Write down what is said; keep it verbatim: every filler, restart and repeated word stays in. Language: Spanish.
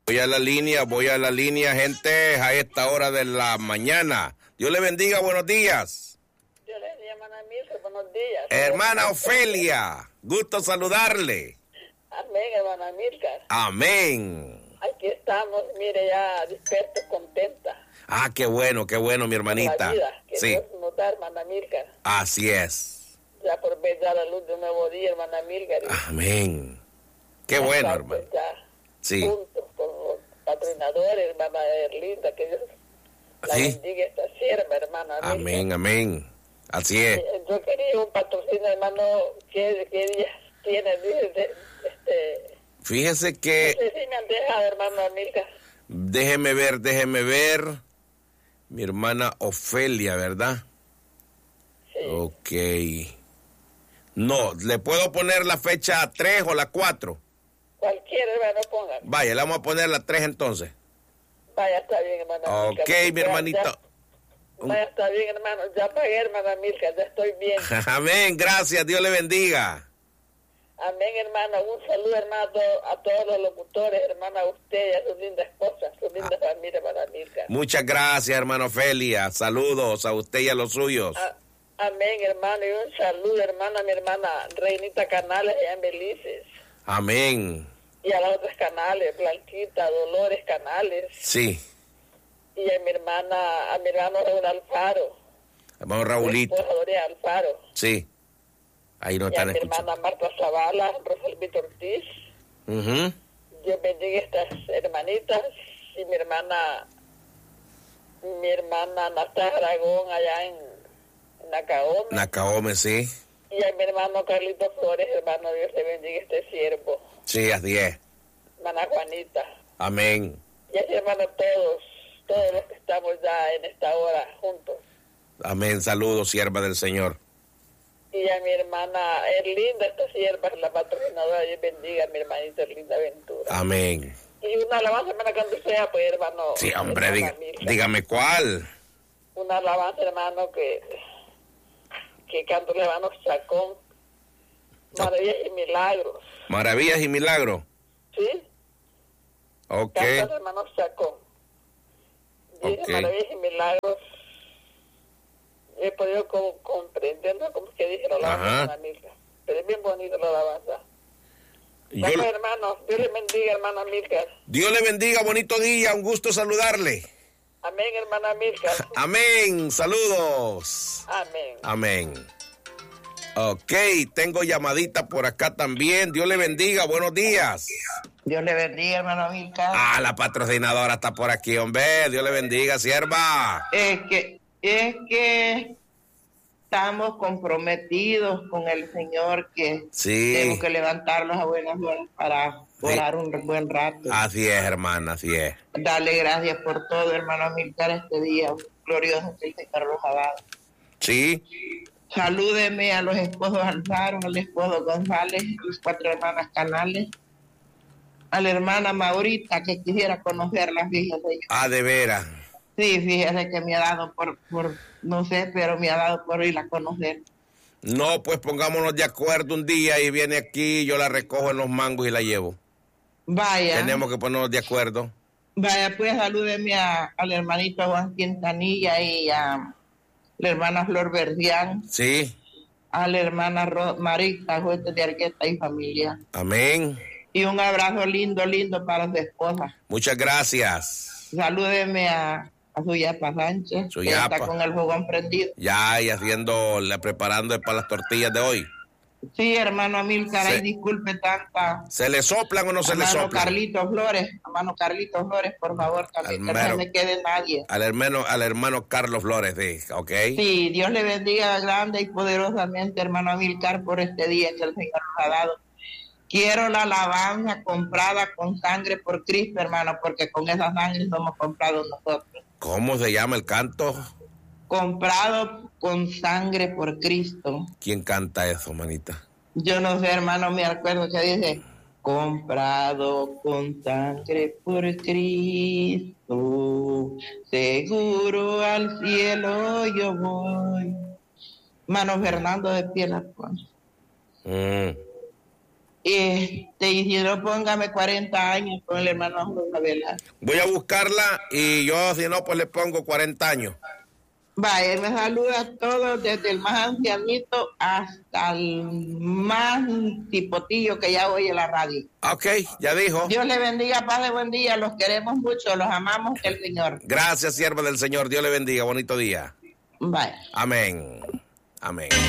Voy a la línea, voy a la línea, gente, a esta hora de la mañana. Dios le bendiga, buenos días. Dios le bendiga, hermana Mirka, buenos días. Hermana Ofelia, gusto saludarle. Amén, hermana Mirka. Amén. Aquí estamos, mire, ya despierto, contenta. Ah, qué bueno, qué bueno, mi hermanita. La vida que sí. Dios nos da, hermana Mirka. Así es. Ya por ver ya la luz de un nuevo día, hermana Mirka. Amén. Qué ya bueno, estamos, hermano. Ya, sí. juntos con los patrocinadores, hermana Erlinda, que Dios la ¿Sí? bendiga esta sierva, hermana Mirka. Amén, amén. Así es. Yo quería un patrocinio, hermano, ¿qué, qué días tiene? Este, Fíjese que... No sé si me han dejado, hermano Mirka. Déjeme ver, déjeme ver. Mi hermana Ofelia, ¿verdad? Sí. Ok. No, ¿le puedo poner la fecha tres o la cuatro? Cualquiera, hermano, pongan. Vaya, le vamos a poner la tres entonces. Vaya, está bien, hermano. Ok, Mirka, mi hermanito. Ya, vaya, está bien, hermano. Ya pagué, hermana Mirka, ya estoy bien. Amén, gracias, Dios le bendiga. Amén, hermana. Un saludo, hermano, a todos los locutores, hermana, a usted y a su linda esposa, su linda ah. familia, hermana Mirka. Muchas gracias, hermano Ofelia. Saludos a usted y a los suyos. A, amén, hermano. Y un saludo, hermana, a mi hermana Reinita Canales y a Belices. Amén. Y a las otras Canales, Blanquita, Dolores Canales. Sí. Y a mi hermana, a mi hermano Raúl Alfaro. Hermano Raulito. Alfaro. Sí. Ahí no y están a mi escuchando. hermana Marta Zavala, Rosalvito Ortiz. Uh-huh. Dios bendiga estas hermanitas. Y mi hermana, mi hermana Natasha Aragón allá en Nacaome. Nacaome, sí. Y a mi hermano Carlito Flores, hermano, Dios le bendiga este siervo. Sí, así es. Hermana Juanita. Amén. Y así, hermano, todos, todos los que estamos ya en esta hora juntos. Amén. Saludos, sierva del Señor. Y a mi hermana Erlinda, esta sierva, la patrocinadora, Dios bendiga a mi hermanita Erlinda Ventura. Amén. Y una alabanza, hermana, cuando sea, pues, hermano. Sí, hombre, diga, dígame cuál. Una alabanza, hermano, que, que canto el hermano Chacón. Maravillas y milagros. Maravillas y milagros. Sí. Ok. Canta el hermano Chacón. Dice okay. Maravillas y milagros. He podido como, comprender, ¿no? Como que dije la alabanza, pero es bien bonita la alabanza. Yo le... hermano, Dios le bendiga, hermana Milka. Dios le bendiga, bonito día, un gusto saludarle. Amén, hermana Milka. Amén, saludos. Amén. Amén. Ok, tengo llamadita por acá también. Dios le bendiga, buenos días. Dios le bendiga, hermana Milka. Ah, la patrocinadora está por aquí, hombre. Dios le bendiga, sierva. Es que, es que estamos comprometidos con el Señor, que sí. tenemos que levantarnos a buenas horas para orar sí. un buen rato. Así es, hermana, así es. Dale gracias por todo, hermano Milka, este día glorioso que el Señor nos ha dado. Sí. Salúdeme a los esposos Alfaro, al esposo González, los cuatro hermanas Canales, a la hermana Maurita, que quisiera conocerla, fíjese. Ah, de veras. Sí, fíjese que me ha dado por, por, no sé, pero me ha dado por ir a conocer. No, pues pongámonos de acuerdo un día y viene aquí, yo la recojo en los mangos y la llevo. Vaya. Tenemos que ponernos de acuerdo. Vaya, pues salúdeme a, al hermanito Juan Quintanilla y a la hermana Flor Verdián. Sí. A la hermana Ro- Marita, juez de Arqueta y familia. Amén. Y un abrazo lindo, lindo para su esposa. Muchas gracias. Salúdeme a, a su yapa Sánchez, su que yapa. Está con el fogón prendido. Ya, y haciendo, preparando para las tortillas de hoy. Sí, hermano Amílcar, se, disculpe tanta. ¿Se le soplan o no se le soplan? Hermano Carlitos Flores, hermano Carlitos Flores, por favor, también al que mero, no se me quede nadie. Al hermano, al hermano Carlos Flores, sí, ¿ok? Sí, Dios le bendiga grande y poderosamente, hermano Amílcar, por este día que el Señor nos ha dado. Quiero la alabanza comprada con sangre por Cristo, hermano, porque con esa sangre somos comprados nosotros. ¿Cómo se llama el canto? Comprado con sangre por Cristo. ¿Quién canta eso, manita? Yo no sé, hermano, me acuerdo que dice, comprado con sangre por Cristo, seguro al cielo yo voy. Hermano Fernando de Piedras. Mm. Este, y si no, póngame cuarenta años con el hermano José Velasco. Voy a buscarla y yo, si no, pues le pongo cuarenta años. Vaya, me saluda a todos, desde el más ancianito hasta el más tipotillo que ya oye la radio. Ok, ya dijo. Dios le bendiga, Padre, buen día, los queremos mucho, los amamos el Señor. Gracias, sierva del Señor, Dios le bendiga, bonito día. Bye. Amén, amén.